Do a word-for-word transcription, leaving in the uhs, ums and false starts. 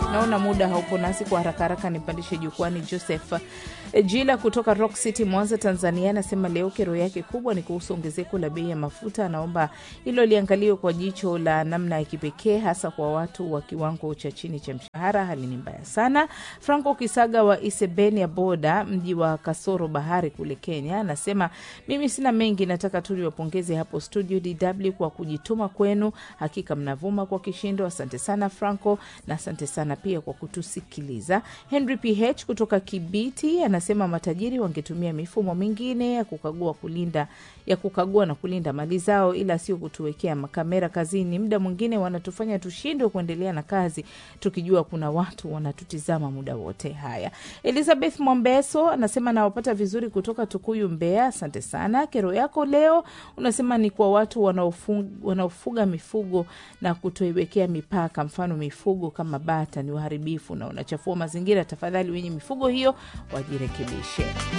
Naona muda haupo nasi, kwa haraka haraka nipandishe jukwani. Joseph Jila kutoka Rock City, Mwanza, Tanzania, anasema leo kero yake kubwa ni kuhusu ongezeko la bei ya mafuta. Anaomba hilo liangaliwe kwa jicho la namna ya kipekee, hasa kwa watu wa kiwango cha chini cha mshahara. Hali ni mbaya sana. Franco Kisaga wa Isebenia Boda, mji wa Kasoro Bahari kule Kenya, anasema mimi sina mengi, nataka tu niwapongeze hapo studio D W kwa kujituma kwenu. Hakika mnavuma kwa kishindo. Asante sana Franco, na asante sana pia kwa kutusikiliza. Henry P H kutoka Kibiti anasema matajiri wangetumia mifumo mingine ya kukagua kulinda ya kukagua na kulinda mali zao, ila sio kutuwekea makamera kazini. Muda mwingine wanatufanya tushindwe kuendelea na kazi tukijua kuna watu wanatutizama muda wote. Haya, Elizabeth Mombeso anasema nawapata vizuri kutoka Tukuyu, Mbeya. Asante sana. Kero yako leo unasema ni kwa watu wanaofuga, wanaofuga mifugo na kutoiwekea mipaka, mfano mifugo kama bata ni uharibifu na unachafua mazingira. Tafadhali wenye mifugo hiyo wajirekebishe.